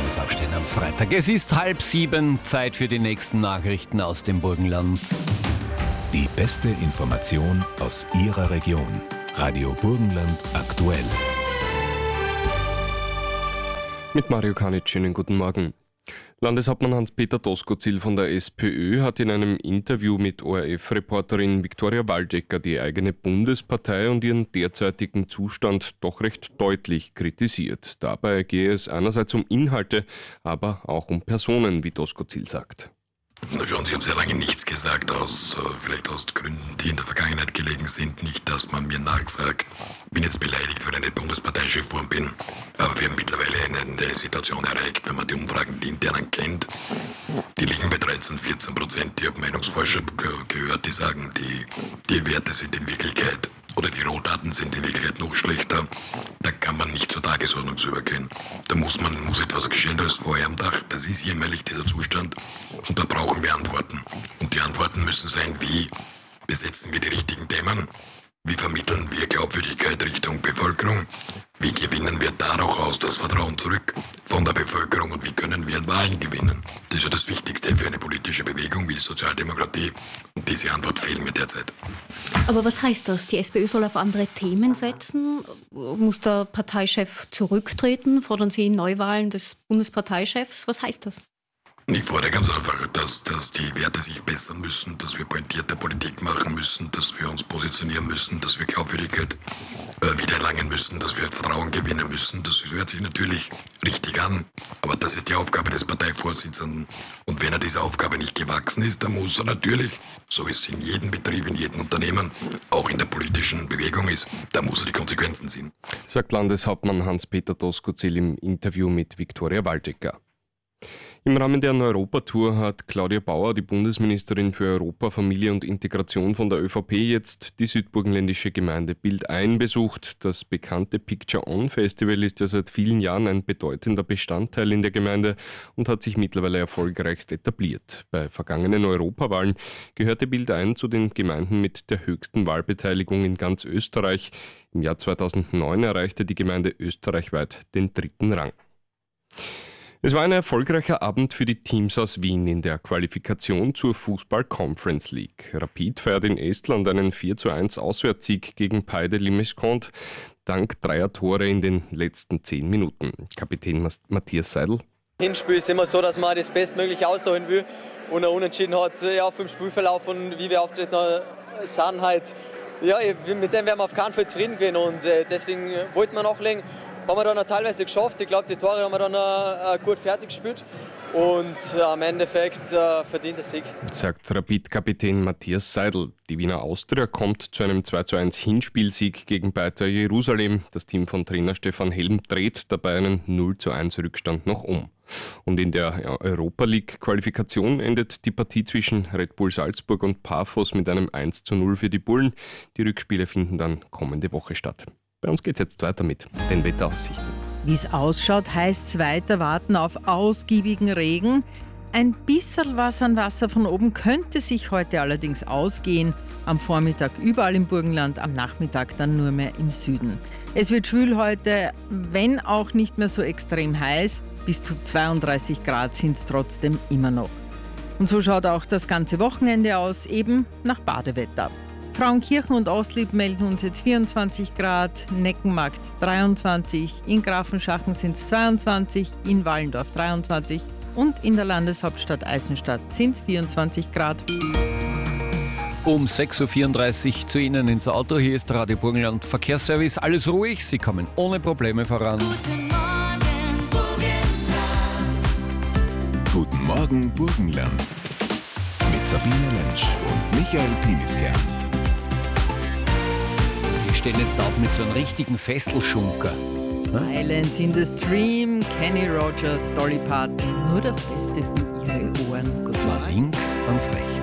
fürs Aufstehen am Freitag. Es ist 6:30, Zeit für die nächsten Nachrichten aus dem Burgenland. Die beste Information aus Ihrer Region. Radio Burgenland aktuell. Mit Mario Kanic, schönen guten Morgen. Landeshauptmann Hans-Peter Doskozil von der SPÖ hat in einem Interview mit ORF-Reporterin Viktoria Waldecker die eigene Bundespartei und ihren derzeitigen Zustand doch recht deutlich kritisiert. Dabei gehe es einerseits um Inhalte, aber auch um Personen, wie Doskozil sagt. Na schauen Sie, ich habe sehr lange nichts gesagt, vielleicht aus Gründen, die in der Vergangenheit gelegen sind. Nicht, dass man mir nachsagt, ich bin jetzt beleidigt, weil ich nicht Bundesparteichef geworden bin. Aber wir haben mittlerweile eine Situation erreicht, wenn man die Umfragen, die internen kennt, die liegen bei 13-14%. Ich habe Meinungsforscher gehört, die sagen, die Werte sind in Wirklichkeit, oder die Rohdaten sind in Wirklichkeit noch schlechter. Da kann man nicht zur Tagesordnung übergehen. Da muss etwas geschehen, da ist Feuer am Dach. Das ist jämmerlich, dieser Zustand. Und da brauchen wir Antworten. Und die Antworten müssen sein, wie besetzen wir die richtigen Themen? Wie vermitteln wir Glaubwürdigkeit Richtung Bevölkerung? Wie gewinnen wir daraus das Vertrauen zurück von der Bevölkerung und wie können wir Wahlen gewinnen? Das ist ja das Wichtigste für eine politische Bewegung wie die Sozialdemokratie und diese Antwort fehlt mir derzeit. Aber was heißt das? Die SPÖ soll auf andere Themen setzen? Muss der Parteichef zurücktreten? Fordern Sie Neuwahlen des Bundesparteichefs? Was heißt das? Ich fordere ganz einfach, dass die Werte sich bessern müssen, dass wir pointierte Politik machen müssen, dass wir uns positionieren müssen, dass wir Glaubwürdigkeit wiedererlangen müssen, dass wir Vertrauen gewinnen müssen. Das hört sich natürlich richtig an, aber das ist die Aufgabe des Parteivorsitzenden. Und wenn er dieser Aufgabe nicht gewachsen ist, dann muss er natürlich, so wie es in jedem Betrieb, in jedem Unternehmen, auch in der politischen Bewegung ist, da muss er die Konsequenzen ziehen. Sagt Landeshauptmann Hans-Peter Doskozil im Interview mit Viktoria Waldecker. Im Rahmen der Europatour hat Claudia Bauer, die Bundesministerin für Europa, Familie und Integration von der ÖVP, jetzt die südburgenländische Gemeinde Bildein besucht. Das bekannte Picture On Festival ist ja seit vielen Jahren ein bedeutender Bestandteil in der Gemeinde und hat sich mittlerweile erfolgreichst etabliert. Bei vergangenen Europawahlen gehörte Bildein zu den Gemeinden mit der höchsten Wahlbeteiligung in ganz Österreich. Im Jahr 2009 erreichte die Gemeinde österreichweit den 3. Rang. Es war ein erfolgreicher Abend für die Teams aus Wien in der Qualifikation zur Fußball-Conference League. Rapid feiert in Estland einen 4:1 Auswärtssieg gegen Paide Limeskont, dank 3 Tore in den letzten 10 Minuten. Kapitän Matthias Seidel. Im Hinspiel ist immer so, dass man das Bestmögliche ausholen will und er unentschieden hat vom Spielverlauf und wie wir auftreten sind halt. Ja, mit dem werden wir auf keinen Fall zufrieden gehen und deswegen wollten wir nachlegen. Haben wir dann auch teilweise geschafft. Ich glaube, die Tore haben wir dann gut fertig gespielt. Und am Endeffekt verdienter Sieg. Sagt Rapid-Kapitän Matthias Seidel. Die Wiener Austria kommt zu einem 2:1 Hinspielsieg gegen Beitar Jerusalem. Das Team von Trainer Stefan Helm dreht dabei einen 0:1 Rückstand noch um. Und in der Europa League-Qualifikation endet die Partie zwischen Red Bull Salzburg und Paphos mit einem 1:0 für die Bullen. Die Rückspiele finden dann kommende Woche statt. Bei uns geht es jetzt weiter mit den Wetteraussichten. Wie es ausschaut, heißt es weiter warten auf ausgiebigen Regen. Ein bisschen was an Wasser von oben könnte sich heute allerdings ausgehen. Am Vormittag überall im Burgenland, am Nachmittag dann nur mehr im Süden. Es wird schwül heute, wenn auch nicht mehr so extrem heiß. Bis zu 32 Grad sind es trotzdem immer noch. Und so schaut auch das ganze Wochenende aus, eben nach Badewetter. Frauenkirchen und Ostlieb melden uns jetzt 24 Grad, Neckenmarkt 23, in Grafenschachen sind es 22, in Wallendorf 23 und in der Landeshauptstadt Eisenstadt sind es 24 Grad. Um 6:34 Uhr zu Ihnen ins Auto. Hier ist Radio Burgenland Verkehrsservice. Alles ruhig, Sie kommen ohne Probleme voran. Guten Morgen Burgenland. Mit Sabine Lentsch und Michael Pimiskern. Wir stehen jetzt auf mit so einem richtigen Festelschunker. Islands in the Stream, Kenny Rogers, Dolly Parton, nur das Beste für Ihre Ohren. Und zwar links ans Rechts.